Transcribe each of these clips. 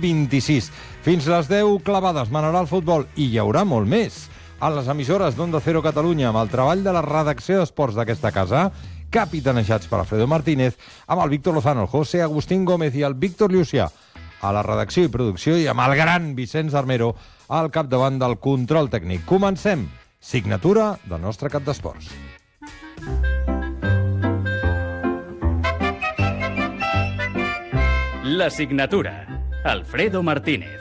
26. Fins les 10 clavades manarà el futbol i hi haurà molt més. A les emissores d'Onda Cero Catalunya, amb el treball de la redacció d'esports d'aquesta casa, capitanejats per Alfredo Martínez, amb el Víctor Lozano, el José Agustín Gómez i el Víctor Llucià a la redacció i producció, i amb el gran Vicenç Armero al capdavant del control tècnic. Comencem. Signatura del nostre cap d'esports. La signatura. Alfredo Martínez.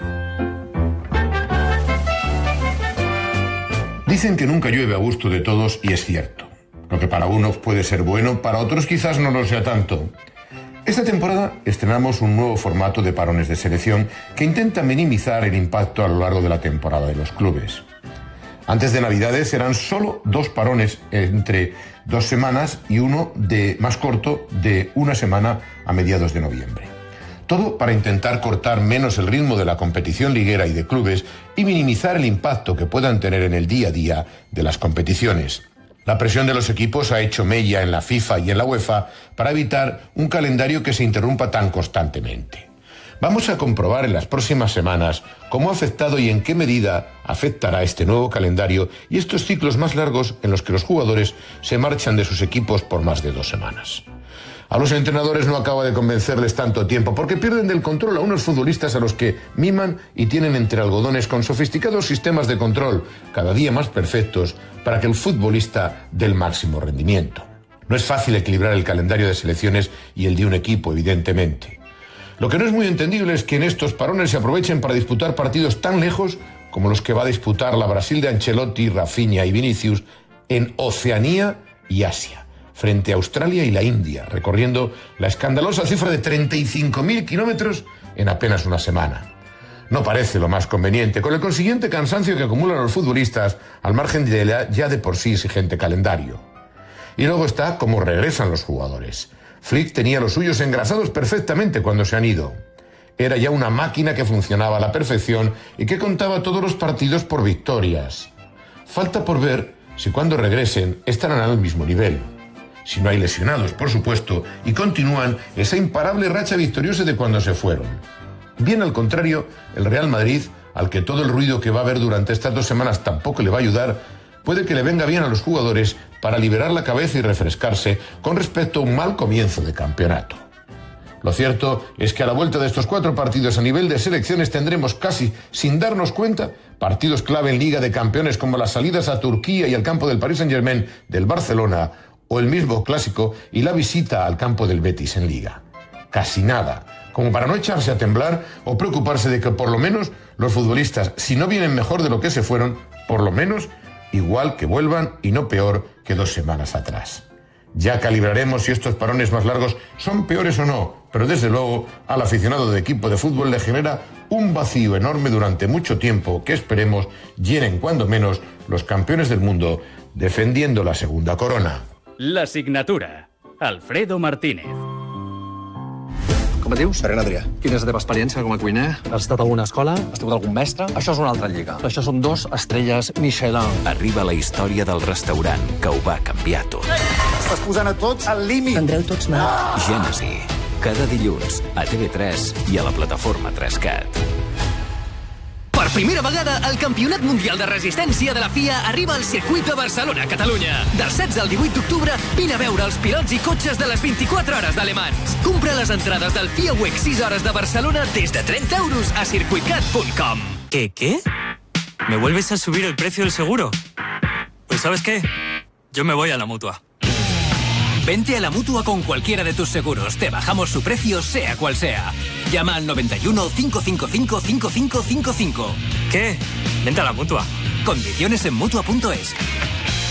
Dicen que nunca llueve a gusto de todos y es cierto. Lo que para unos puede ser bueno, para otros quizás no lo sea tanto. Esta temporada estrenamos un nuevo formato de parones de selección que intenta minimizar el impacto a lo largo de la temporada de los clubes. Antes de Navidades eran solo 2 parones entre 2 semanas y uno más corto de 1 semana a mediados de noviembre. Todo para intentar cortar menos el ritmo de la competición liguera y de clubes y minimizar el impacto que puedan tener en el día a día de las competiciones. La presión de los equipos ha hecho mella en la FIFA y en la UEFA para evitar un calendario que se interrumpa tan constantemente. Vamos a comprobar en las próximas semanas cómo ha afectado y en qué medida afectará este nuevo calendario y estos ciclos más largos en los que los jugadores se marchan de sus equipos por más de 2 semanas. A los entrenadores no acaba de convencerles tanto tiempo porque pierden del control a unos futbolistas a los que miman y tienen entre algodones con sofisticados sistemas de control cada día más perfectos para que el futbolista dé el máximo rendimiento. No es fácil equilibrar el calendario de selecciones y el de un equipo, evidentemente. Lo que no es muy entendible es que en estos parones se aprovechen para disputar partidos tan lejos como los que va a disputar la Brasil de Ancelotti, Rafinha y Vinicius en Oceanía y Asia, frente a Australia y la India, recorriendo la escandalosa cifra de 35.000 kilómetros en apenas una semana. No parece lo más conveniente, con el consiguiente cansancio que acumulan los futbolistas al margen de ya de por sí exigente calendario. Y luego está cómo regresan los jugadores. Flick tenía los suyos engrasados perfectamente cuando se han ido. Era ya una máquina que funcionaba a la perfección y que contaba todos los partidos por victorias. Falta por ver si cuando regresen estarán al mismo nivel. Si no hay lesionados, por supuesto, y continúan esa imparable racha victoriosa de cuando se fueron. Bien al contrario, el Real Madrid, al que todo el ruido que va a haber durante estas 2 semanas tampoco le va a ayudar, puede que le venga bien a los jugadores para liberar la cabeza y refrescarse con respecto a un mal comienzo de campeonato. Lo cierto es que a la vuelta de estos 4 partidos a nivel de selecciones tendremos casi, sin darnos cuenta, partidos clave en Liga de Campeones como las salidas a Turquía y al campo del Paris Saint-Germain del Barcelona o el mismo clásico y la visita al campo del Betis en Liga. Casi nada, como para no echarse a temblar o preocuparse de que por lo menos los futbolistas, si no vienen mejor de lo que se fueron, por lo menos igual que vuelvan y no peor que 2 semanas atrás. Ya calibraremos si estos parones más largos son peores o no, pero desde luego al aficionado de equipo de fútbol le genera un vacío enorme durante mucho tiempo que esperemos llenen cuando menos los campeones del mundo defendiendo la segunda corona. La signatura. Alfredo Martínez. Com et dius? Ferran Adrià. Quina és la teva experiència com a cuiner? Has estat a alguna escola? Has tingut algun mestre? Això és una altra lliga. Això són 2 estrelles Michelin. Arriba la història del restaurant que ho va canviar tot. Estàs posant a tots al límit. Prendreu tots mal. Gènesi. Cada dilluns a TV3 i a la plataforma 3CAT. Per primera vegada, el Campionat Mundial de Resistència de la FIA arriba al circuit de Barcelona, Catalunya. Del 16 al 18 d'octubre, vine a veure els pilots i cotxes de les 24 hores d'Alemans. Compra les entrades del FIA Week 6 hores de Barcelona des de 30 euros a circuitcat.com. ¿Qué? ¿Me vuelves a subir el precio del seguro? Pues ¿sabes qué? Yo me voy a la Mutua. Vente a la Mutua con cualquiera de tus seguros. Te bajamos su precio, sea cual sea. Llama al 91 555 5555. ¿Qué? Vente a la Mutua. Condiciones en Mutua.es.